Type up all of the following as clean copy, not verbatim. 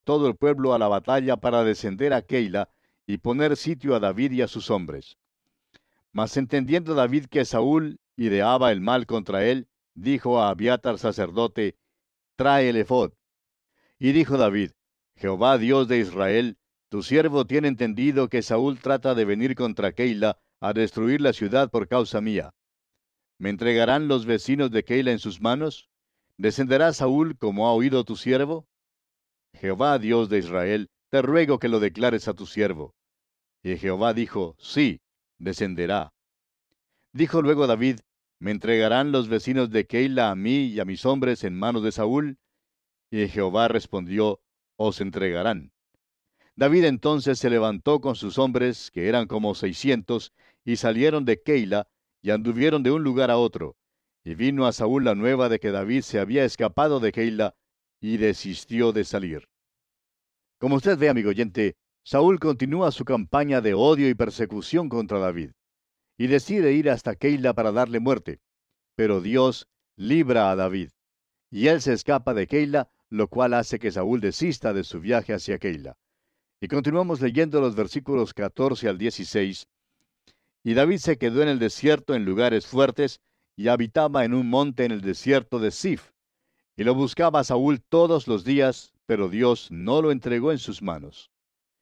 todo el pueblo a la batalla para descender a Keila y poner sitio a David y a sus hombres. Mas entendiendo David que Saúl ideaba el mal contra él, dijo a Abiatar sacerdote: Trae el ephod. Y dijo David: Jehová Dios de Israel, tu siervo tiene entendido que Saúl trata de venir contra Keila a destruir la ciudad por causa mía. ¿Me entregarán los vecinos de Keila en sus manos? ¿Descenderá Saúl como ha oído tu siervo? Jehová Dios de Israel, te ruego que lo declares a tu siervo. Y Jehová dijo: Sí, descenderá. Dijo luego David: ¿Me entregarán los vecinos de Keila a mí y a mis hombres en manos de Saúl? Y Jehová respondió: Os entregarán. David entonces se levantó con sus hombres, que eran como 600, y salieron de Keila, y anduvieron de un lugar a otro. Y vino a Saúl la nueva de que David se había escapado de Keila, y desistió de salir. Como usted ve, amigo oyente, Saúl continúa su campaña de odio y persecución contra David, y decide ir hasta Keila para darle muerte. Pero Dios libra a David, y él se escapa de Keila, lo cual hace que Saúl desista de su viaje hacia Keila. Y continuamos leyendo los versículos 14 al 16. Y David se quedó en el desierto en lugares fuertes, y habitaba en un monte en el desierto de Sif. Y lo buscaba Saúl todos los días, pero Dios no lo entregó en sus manos.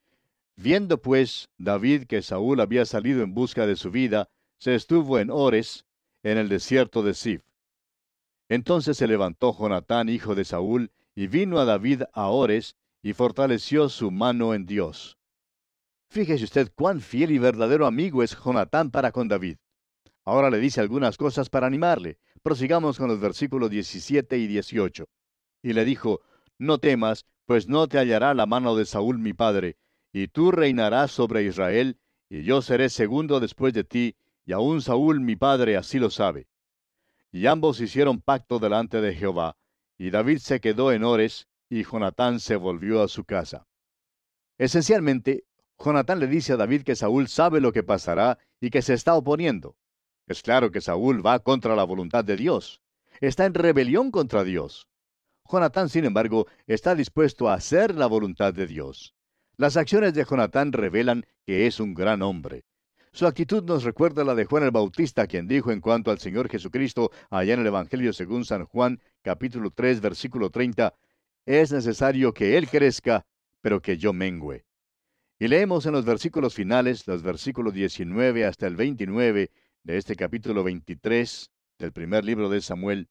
Viendo pues David que Saúl había salido en busca de su vida, se estuvo en Ores, en el desierto de Sif. Entonces se levantó Jonatán, hijo de Saúl, y vino a David a Ores, y fortaleció su mano en Dios. Fíjese usted cuán fiel y verdadero amigo es Jonatán para con David. Ahora le dice algunas cosas para animarle. Prosigamos con los versículos 17 y 18. Y le dijo: No temas, pues no te hallará la mano de Saúl mi padre, y tú reinarás sobre Israel, y yo seré segundo después de ti, y aun Saúl mi padre así lo sabe. Y ambos hicieron pacto delante de Jehová, y David se quedó en Ores, y Jonatán se volvió a su casa. Esencialmente, Jonatán le dice a David que Saúl sabe lo que pasará y que se está oponiendo. Es claro que Saúl va contra la voluntad de Dios. Está en rebelión contra Dios. Jonatán, sin embargo, está dispuesto a hacer la voluntad de Dios. Las acciones de Jonatán revelan que es un gran hombre. Su actitud nos recuerda la de Juan el Bautista, quien dijo en cuanto al Señor Jesucristo, allá en el Evangelio según San Juan, capítulo 3, versículo 30, es necesario que Él crezca, pero que yo mengüe. Y leemos en los versículos finales, los versículos 19 hasta el 29 de este capítulo 23 del primer libro de Samuel.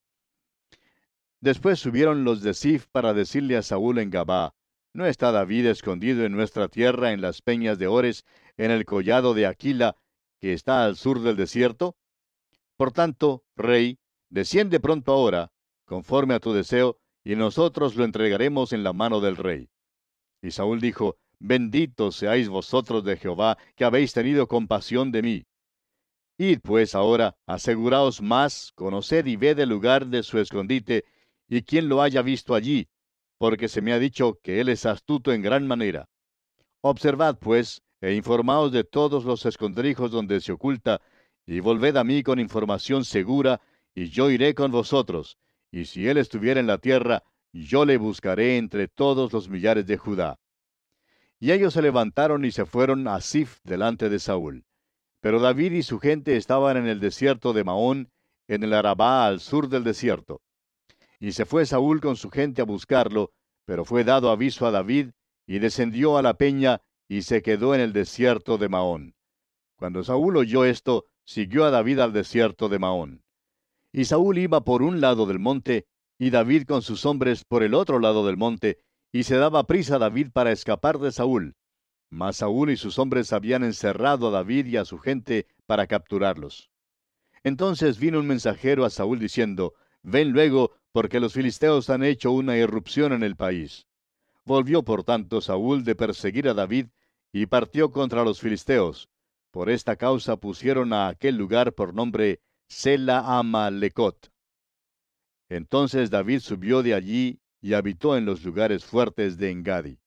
Después subieron los de Sif para decirle a Saúl en Gabá: ¿No está David escondido en nuestra tierra en las peñas de Ores, en el collado de Aquila, que está al sur del desierto? Por tanto, rey, desciende pronto ahora, conforme a tu deseo, y nosotros lo entregaremos en la mano del rey. Y Saúl dijo: Benditos seáis vosotros de Jehová, que habéis tenido compasión de mí. Id pues ahora, aseguraos más, conoced y ved el lugar de su escondite, y quién lo haya visto allí, porque se me ha dicho que él es astuto en gran manera. Observad pues, e informaos de todos los escondrijos donde se oculta, y volved a mí con información segura, y yo iré con vosotros, y si él estuviera en la tierra, yo le buscaré entre todos los millares de Judá. Y ellos se levantaron y se fueron a Sif delante de Saúl. Pero David y su gente estaban en el desierto de Maón, en el Arabá al sur del desierto. Y se fue Saúl con su gente a buscarlo, pero fue dado aviso a David, y descendió a la peña, y se quedó en el desierto de Maón. Cuando Saúl oyó esto, siguió a David al desierto de Maón. Y Saúl iba por un lado del monte, y David con sus hombres por el otro lado del monte, y se daba prisa a David para escapar de Saúl. Mas Saúl y sus hombres habían encerrado a David y a su gente para capturarlos. Entonces vino un mensajero a Saúl diciendo: Ven luego, porque los filisteos han hecho una irrupción en el país. Volvió por tanto Saúl de perseguir a David, y partió contra los filisteos. Por esta causa pusieron a aquel lugar por nombre Sela Amalecot. Entonces David subió de allí y habitó en los lugares fuertes de Engadi.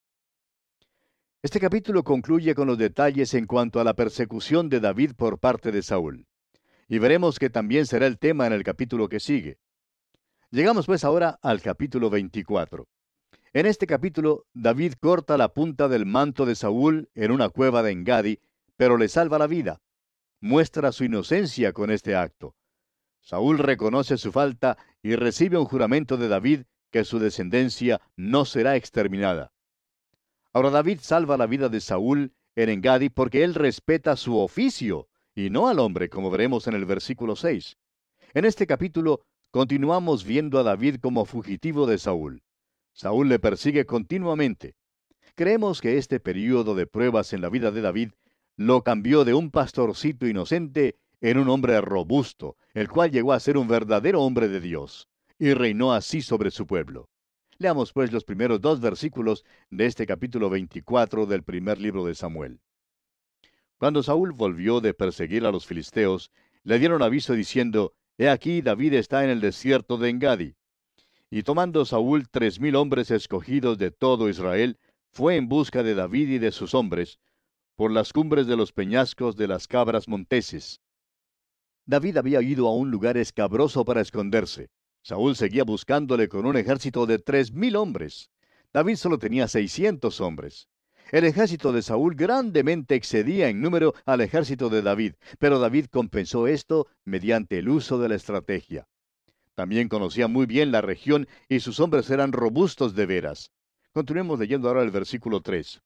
Este capítulo concluye con los detalles en cuanto a la persecución de David por parte de Saúl. Y veremos que también será el tema en el capítulo que sigue. Llegamos pues ahora al capítulo 24. En este capítulo, David corta la punta del manto de Saúl en una cueva de Engadi, pero le salva la vida. Muestra su inocencia con este acto. Saúl reconoce su falta y recibe un juramento de David que su descendencia no será exterminada. Ahora David salva la vida de Saúl en Engadi porque él respeta su oficio y no al hombre, como veremos en el versículo 6. En este capítulo continuamos viendo a David como fugitivo de Saúl. Saúl le persigue continuamente. Creemos que este período de pruebas en la vida de David lo cambió de un pastorcito inocente en un hombre robusto, el cual llegó a ser un verdadero hombre de Dios, y reinó así sobre su pueblo. Leamos pues los primeros 2 versículos de este capítulo 24 del primer libro de Samuel. Cuando Saúl volvió de perseguir a los filisteos, le dieron aviso diciendo, He aquí David está en el desierto de Engadi. Y tomando Saúl 3000 hombres escogidos de todo Israel, fue en busca de David y de sus hombres, por las cumbres de los peñascos de las cabras monteses. David había ido a un lugar escabroso para esconderse. Saúl seguía buscándole con un ejército de 3000 hombres. David solo tenía 600 hombres. El ejército de Saúl grandemente excedía en número al ejército de David, pero David compensó esto mediante el uso de la estrategia. También conocía muy bien la región y sus hombres eran robustos de veras. Continuemos leyendo ahora el versículo 3.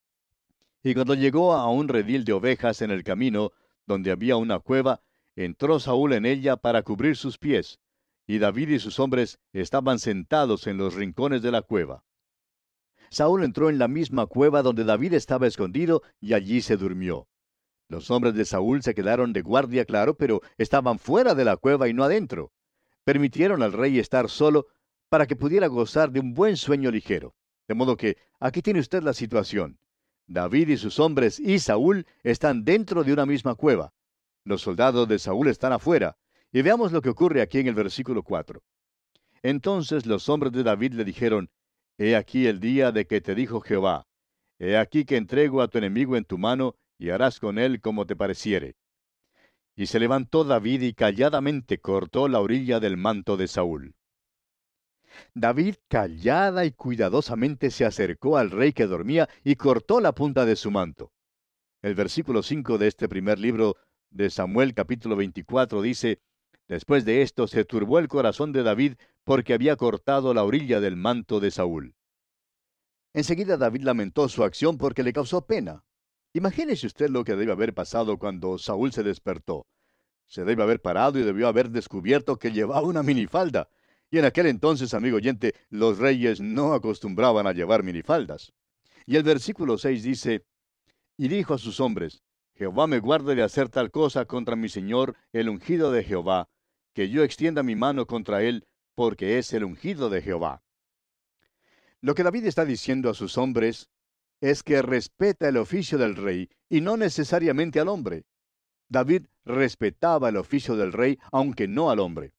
Y cuando llegó a un redil de ovejas en el camino, donde había una cueva, entró Saúl en ella para cubrir sus pies, y David y sus hombres estaban sentados en los rincones de la cueva. Saúl entró en la misma cueva donde David estaba escondido, y allí se durmió. Los hombres de Saúl se quedaron de guardia, claro, pero estaban fuera de la cueva y no adentro. Permitieron al rey estar solo para que pudiera gozar de un buen sueño ligero. De modo que aquí tiene usted la situación. David y sus hombres y Saúl están dentro de una misma cueva. Los soldados de Saúl están afuera. Y veamos lo que ocurre aquí en el versículo 4. Entonces los hombres de David le dijeron, He aquí el día de que te dijo Jehová, He aquí que entrego a tu enemigo en tu mano, y harás con él como te pareciere. Y se levantó David y calladamente cortó la orilla del manto de Saúl. David callada y cuidadosamente se acercó al rey que dormía y cortó la punta de su manto. El versículo 5 de este primer libro de Samuel capítulo 24 dice, Después de esto se turbó el corazón de David porque había cortado la orilla del manto de Saúl. Enseguida David lamentó su acción porque le causó pena. Imagínese usted lo que debe haber pasado cuando Saúl se despertó. Se debe haber parado y debió haber descubierto que llevaba una minifalda. Y en aquel entonces, amigo oyente, los reyes no acostumbraban a llevar minifaldas. Y el versículo 6 dice, Y dijo a sus hombres, Jehová me guarde de hacer tal cosa contra mi señor, el ungido de Jehová, que yo extienda mi mano contra él, porque es el ungido de Jehová. Lo que David está diciendo a sus hombres es que respeta el oficio del rey y no necesariamente al hombre. David respetaba el oficio del rey, aunque no al hombre.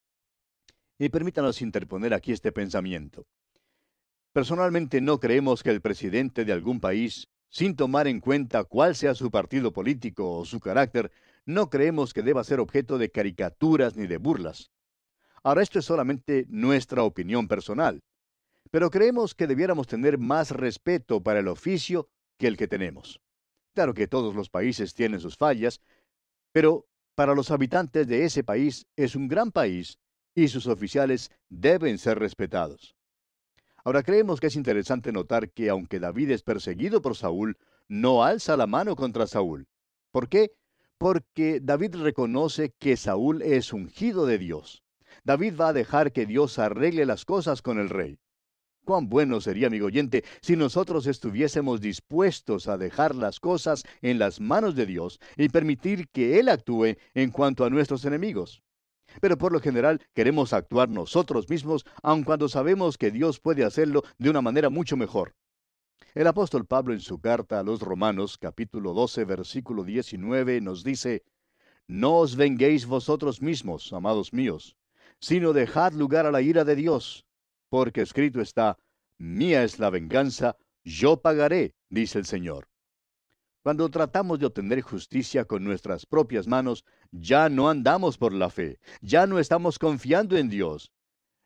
Y permítanos interponer aquí este pensamiento. Personalmente no creemos que el presidente de algún país, sin tomar en cuenta cuál sea su partido político o su carácter, no creemos que deba ser objeto de caricaturas ni de burlas. Ahora, esto es solamente nuestra opinión personal, pero creemos que debiéramos tener más respeto para el oficio que el que tenemos. Claro que todos los países tienen sus fallas, pero para los habitantes de ese país es un gran país y sus oficiales deben ser respetados. Ahora creemos que es interesante notar que aunque David es perseguido por Saúl, no alza la mano contra Saúl. ¿Por qué? Porque David reconoce que Saúl es ungido de Dios. David va a dejar que Dios arregle las cosas con el rey. Cuán bueno sería, amigo oyente, si nosotros estuviésemos dispuestos a dejar las cosas en las manos de Dios y permitir que Él actúe en cuanto a nuestros enemigos. Pero por lo general queremos actuar nosotros mismos, aun cuando sabemos que Dios puede hacerlo de una manera mucho mejor. El apóstol Pablo en su carta a los Romanos, capítulo 12, versículo 19, nos dice, No os venguéis vosotros mismos, amados míos, sino dejad lugar a la ira de Dios, porque escrito está, Mía es la venganza, yo pagaré, dice el Señor. Cuando tratamos de obtener justicia con nuestras propias manos, ya no andamos por la fe, ya no estamos confiando en Dios.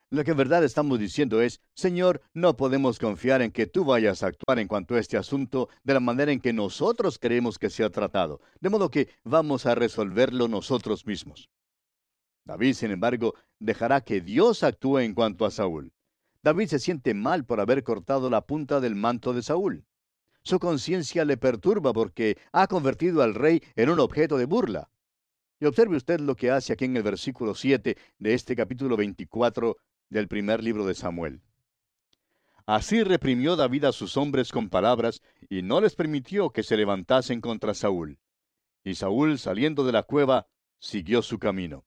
Lo que en verdad estamos diciendo es, Señor, no podemos confiar en que tú vayas a actuar en cuanto a este asunto de la manera en que nosotros queremos que sea tratado, de modo que vamos a resolverlo nosotros mismos. David, sin embargo, dejará que Dios actúe en cuanto a Saúl. David se siente mal por haber cortado la punta del manto de Saúl. Su conciencia le perturba porque ha convertido al rey en un objeto de burla. Y observe usted lo que hace aquí en el versículo 7 de este capítulo 24 del primer libro de Samuel. Así reprimió David a sus hombres con palabras y no les permitió que se levantasen contra Saúl. Y Saúl, saliendo de la cueva, siguió su camino.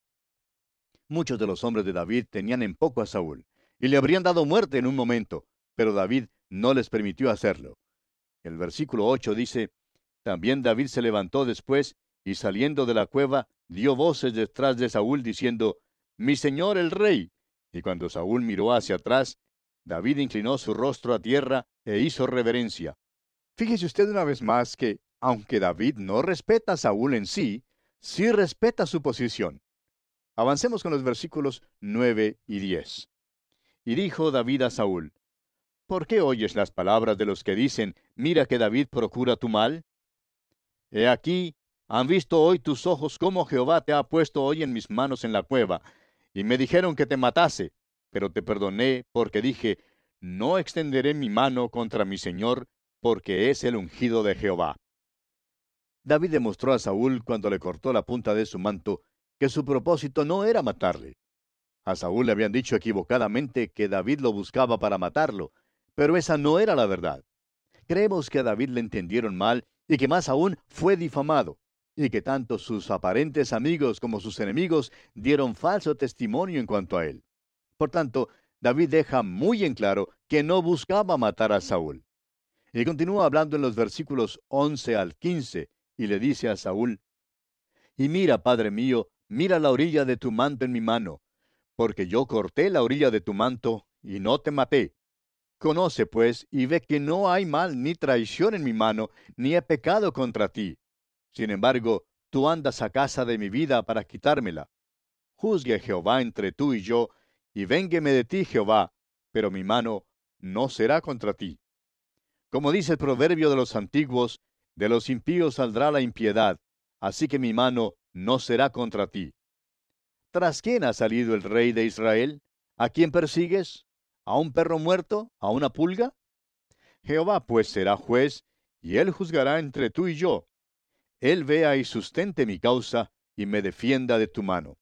Muchos de los hombres de David tenían en poco a Saúl, y le habrían dado muerte en un momento, pero David no les permitió hacerlo. El versículo 8 dice, también David se levantó después, y saliendo de la cueva, dio voces detrás de Saúl, diciendo, Mi señor el rey. Y cuando Saúl miró hacia atrás, David inclinó su rostro a tierra e hizo reverencia. Fíjese usted una vez más que, aunque David no respeta a Saúl en sí, sí respeta su posición. Avancemos con los versículos 9 y 10. Y dijo David a Saúl, ¿por qué oyes las palabras de los que dicen, mira que David procura tu mal? He aquí, han visto hoy tus ojos cómo Jehová te ha puesto hoy en mis manos en la cueva, y me dijeron que te matase, pero te perdoné porque dije, no extenderé mi mano contra mi señor, porque es el ungido de Jehová. David demostró a Saúl cuando le cortó la punta de su manto que su propósito no era matarle. A Saúl le habían dicho equivocadamente que David lo buscaba para matarlo, pero esa no era la verdad. Creemos que a David le entendieron mal y que más aún fue difamado, y que tanto sus aparentes amigos como sus enemigos dieron falso testimonio en cuanto a él. Por tanto, David deja muy en claro que no buscaba matar a Saúl. Y continúa hablando en los versículos 11 al 15, y le dice a Saúl, Y mira, padre mío, mira la orilla de tu manto en mi mano, porque yo corté la orilla de tu manto y no te maté. Conoce, pues, y ve que no hay mal ni traición en mi mano, ni he pecado contra ti. Sin embargo, tú andas a casa de mi vida para quitármela. Juzgue Jehová entre tú y yo, y véngueme de ti, Jehová, pero mi mano no será contra ti. Como dice el proverbio de los antiguos, de los impíos saldrá la impiedad, así que mi mano no será contra ti. ¿Tras quién ha salido el rey de Israel? ¿A quién persigues? ¿A un perro muerto? ¿A una pulga? Jehová pues será juez, y él juzgará entre tú y yo. Él vea y sustente mi causa, y me defienda de tu mano.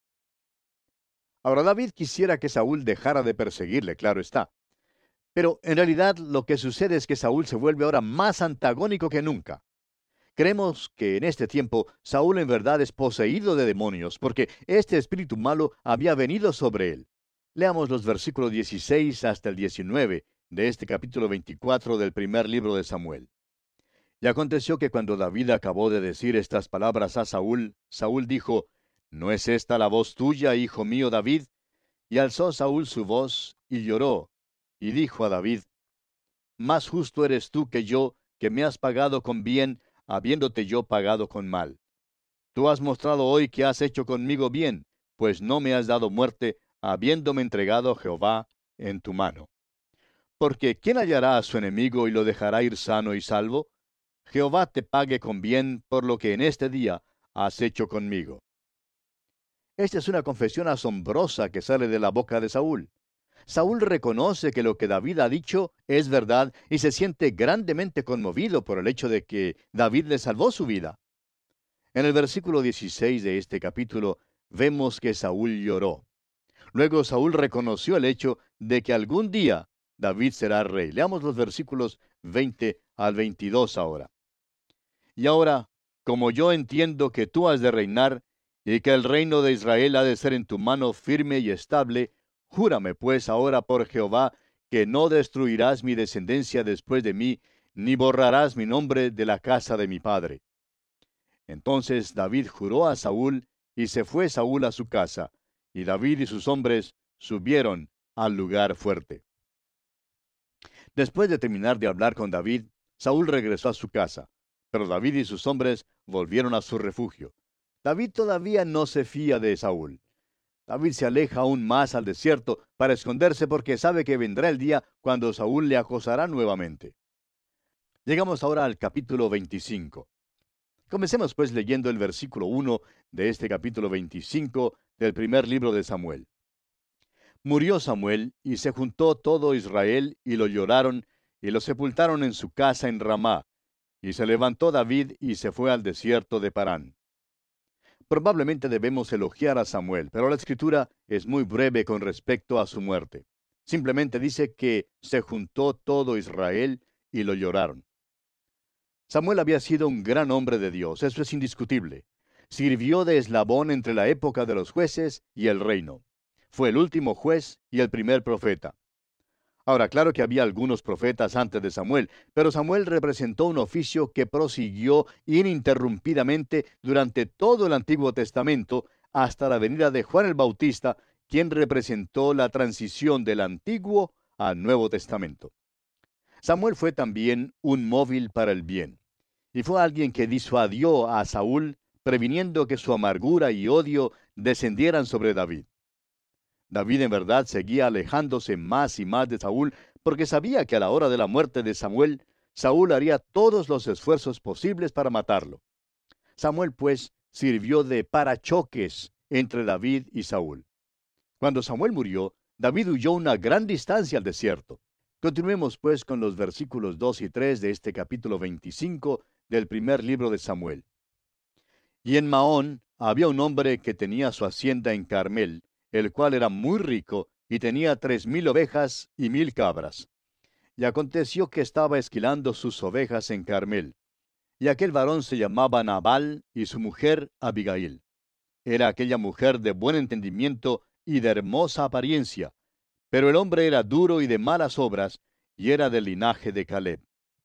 Ahora David quisiera que Saúl dejara de perseguirle, claro está. Pero en realidad lo que sucede es que Saúl se vuelve ahora más antagónico que nunca. Creemos que en este tiempo Saúl en verdad es poseído de demonios, porque este espíritu malo había venido sobre él. Leamos los versículos 16 hasta el 19 de este capítulo 24 del primer libro de Samuel. Y aconteció que cuando David acabó de decir estas palabras a Saúl, Saúl dijo, ¿no es esta la voz tuya, hijo mío David? Y alzó Saúl su voz y lloró, y dijo a David, más justo eres tú que yo, que me has pagado con bien, habiéndote yo pagado con mal. Tú has mostrado hoy que has hecho conmigo bien, pues no me has dado muerte, habiéndome entregado Jehová en tu mano. Porque ¿quién hallará a su enemigo y lo dejará ir sano y salvo? Jehová te pague con bien por lo que en este día has hecho conmigo. Esta es una confesión asombrosa que sale de la boca de Saúl. Saúl reconoce que lo que David ha dicho es verdad y se siente grandemente conmovido por el hecho de que David le salvó su vida. En el versículo 16 de este capítulo vemos que Saúl lloró. Luego Saúl reconoció el hecho de que algún día David será rey. Leamos los versículos 20 al 22 ahora. Y ahora, como yo entiendo que tú has de reinar, y que el reino de Israel ha de ser en tu mano firme y estable, júrame pues ahora por Jehová, que no destruirás mi descendencia después de mí, ni borrarás mi nombre de la casa de mi padre. Entonces David juró a Saúl, y se fue Saúl a su casa, y David y sus hombres subieron al lugar fuerte. Después de terminar de hablar con David, Saúl regresó a su casa, pero David y sus hombres volvieron a su refugio. David todavía no se fía de Saúl. David se aleja aún más al desierto para esconderse porque sabe que vendrá el día cuando Saúl le acosará nuevamente. Llegamos ahora al capítulo 25. Comencemos pues leyendo el versículo 1 de este capítulo 25 del primer libro de Samuel. Murió Samuel, y se juntó todo Israel, y lo lloraron, y lo sepultaron en su casa en Ramá. Y se levantó David, y se fue al desierto de Parán. Probablemente debemos elogiar a Samuel, pero la escritura es muy breve con respecto a su muerte. Simplemente dice que se juntó todo Israel, y lo lloraron. Samuel había sido un gran hombre de Dios, eso es indiscutible. Sirvió de eslabón entre la época de los jueces y el reino. Fue el último juez y el primer profeta. Ahora, claro que había algunos profetas antes de Samuel, pero Samuel representó un oficio que prosiguió ininterrumpidamente durante todo el Antiguo Testamento hasta la venida de Juan el Bautista, quien representó la transición del Antiguo al Nuevo Testamento. Samuel fue también un móvil para el bien, y fue alguien que disuadió a Saúl, previniendo que su amargura y odio descendieran sobre David. David en verdad seguía alejándose más y más de Saúl porque sabía que a la hora de la muerte de Samuel, Saúl haría todos los esfuerzos posibles para matarlo. Samuel, pues, sirvió de parachoques entre David y Saúl. Cuando Samuel murió, David huyó una gran distancia al desierto. Continuemos, pues, con los versículos 2 y 3 de este capítulo 25 del primer libro de Samuel. Y en Maón había un hombre que tenía su hacienda en Carmel, el cual era muy rico, y tenía 3,000 ovejas y 1,000 cabras. Y aconteció que estaba esquilando sus ovejas en Carmel. Y aquel varón se llamaba Nabal, y su mujer Abigail. Era aquella mujer de buen entendimiento y de hermosa apariencia, pero el hombre era duro y de malas obras, y era del linaje de Caleb.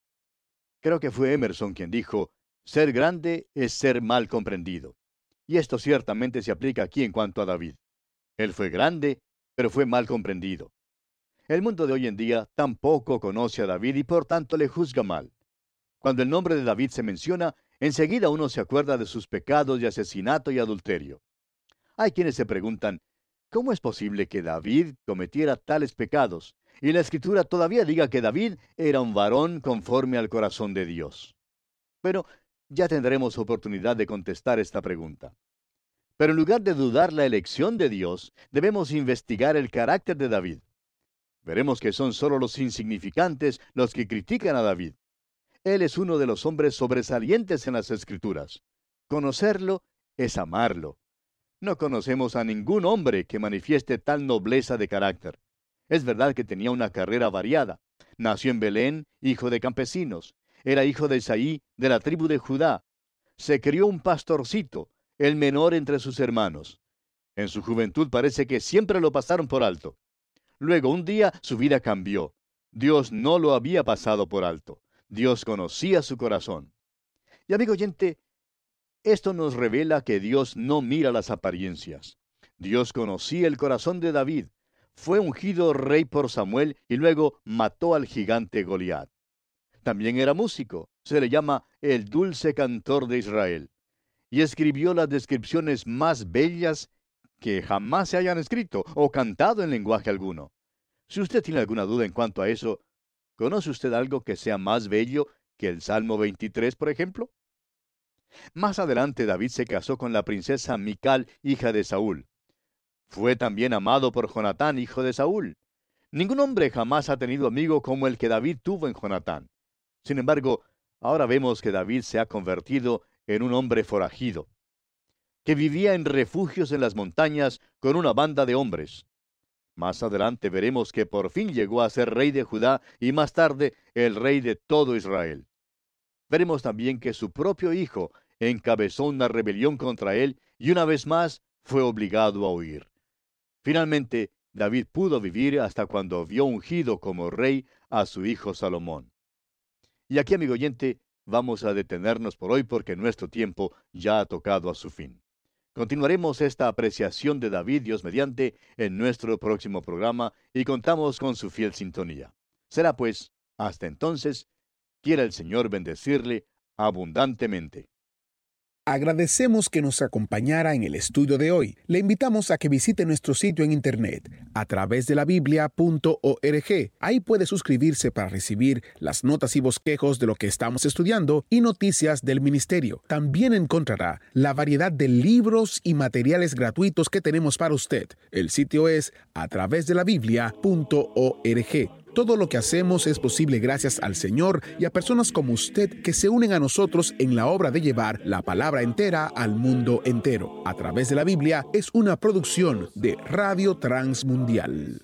Creo que fue Emerson quien dijo, ser grande es ser mal comprendido. Y esto ciertamente se aplica aquí en cuanto a David. Él fue grande, pero fue mal comprendido. El mundo de hoy en día tampoco conoce a David y por tanto le juzga mal. Cuando el nombre de David se menciona, enseguida uno se acuerda de sus pecados de asesinato y adulterio. Hay quienes se preguntan, ¿cómo es posible que David cometiera tales pecados? Y la Escritura todavía diga que David era un varón conforme al corazón de Dios. Pero ya tendremos oportunidad de contestar esta pregunta. Pero en lugar de dudar la elección de Dios, debemos investigar el carácter de David. Veremos que son solo los insignificantes los que critican a David. Él es uno de los hombres sobresalientes en las Escrituras. Conocerlo es amarlo. No conocemos a ningún hombre que manifieste tal nobleza de carácter. Es verdad que tenía una carrera variada. Nació en Belén, hijo de campesinos. Era hijo de Isaí, de la tribu de Judá. Se crió un pastorcito, el menor entre sus hermanos. En su juventud parece que siempre lo pasaron por alto. Luego, un día, su vida cambió. Dios no lo había pasado por alto. Dios conocía su corazón. Y amigo oyente, esto nos revela que Dios no mira las apariencias. Dios conocía el corazón de David. Fue ungido rey por Samuel y luego mató al gigante Goliat. También era músico. Se le llama el dulce cantor de Israel. Y escribió las descripciones más bellas que jamás se hayan escrito o cantado en lenguaje alguno. Si usted tiene alguna duda en cuanto a eso, ¿conoce usted algo que sea más bello que el Salmo 23, por ejemplo? Más adelante David se casó con la princesa Mical, hija de Saúl. Fue también amado por Jonatán, hijo de Saúl. Ningún hombre jamás ha tenido amigo como el que David tuvo en Jonatán. Sin embargo, ahora vemos que David se ha convertido en un hombre forajido, que vivía en refugios en las montañas con una banda de hombres. Más adelante veremos que por fin llegó a ser rey de Judá y más tarde el rey de todo Israel. Veremos también que su propio hijo encabezó una rebelión contra él y una vez más fue obligado a huir. Finalmente, David pudo vivir hasta cuando vio ungido como rey a su hijo Salomón. Y aquí, amigo oyente, vamos a detenernos por hoy porque nuestro tiempo ya ha tocado a su fin. Continuaremos esta apreciación de David, Dios mediante, en nuestro próximo programa y contamos con su fiel sintonía. Será pues, hasta entonces, quiera el Señor bendecirle abundantemente. Agradecemos que nos acompañara en el estudio de hoy. Le invitamos a que visite nuestro sitio en internet a través de la biblia.org. Ahí puede suscribirse para recibir las notas y bosquejos de lo que estamos estudiando y noticias del ministerio. También encontrará la variedad de libros y materiales gratuitos que tenemos para usted. El sitio es a través de la biblia.org. Todo lo que hacemos es posible gracias al Señor y a personas como usted que se unen a nosotros en la obra de llevar la palabra entera al mundo entero. A través de la Biblia es una producción de Radio Transmundial.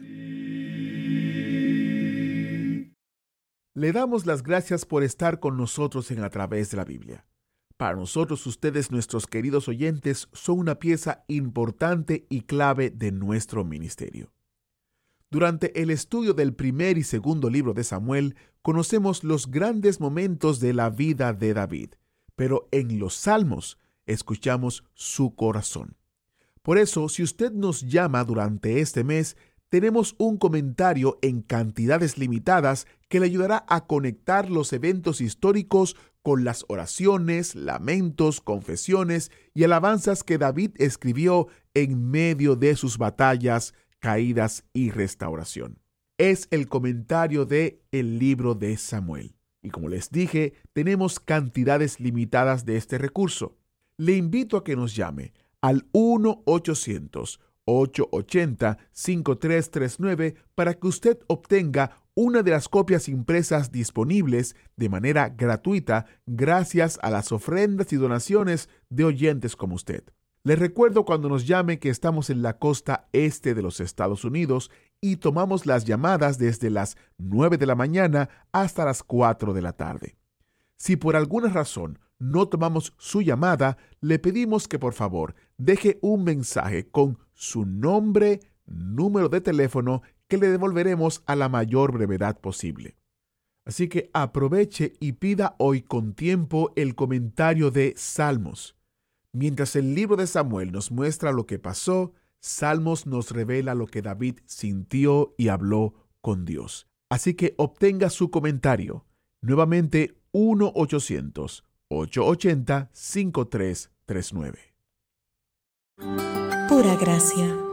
Le damos las gracias por estar con nosotros en A través de la Biblia. Para nosotros, ustedes, nuestros queridos oyentes, son una pieza importante y clave de nuestro ministerio. Durante el estudio del primer y segundo libro de Samuel, conocemos los grandes momentos de la vida de David, pero en los Salmos escuchamos su corazón. Por eso, si usted nos llama durante este mes, tenemos un comentario en cantidades limitadas que le ayudará a conectar los eventos históricos con las oraciones, lamentos, confesiones y alabanzas que David escribió en medio de sus batallas, caídas y restauración. Es el comentario de el libro de Samuel. Y como les dije, tenemos cantidades limitadas de este recurso. Le invito a que nos llame al 1-800-880-5339 para que usted obtenga una de las copias impresas disponibles de manera gratuita gracias a las ofrendas y donaciones de oyentes como usted. Les recuerdo cuando nos llame que estamos en la costa este de los Estados Unidos y tomamos las llamadas desde las 9 de la mañana hasta las 4 de la tarde. Si por alguna razón no tomamos su llamada, le pedimos que por favor deje un mensaje con su nombre, número de teléfono, que le devolveremos a la mayor brevedad posible. Así que aproveche y pida hoy con tiempo el comentario de Salmos. Mientras el libro de Samuel nos muestra lo que pasó, Salmos nos revela lo que David sintió y habló con Dios. Así que obtenga su comentario. Nuevamente 1-800-880-5339. Pura gracia.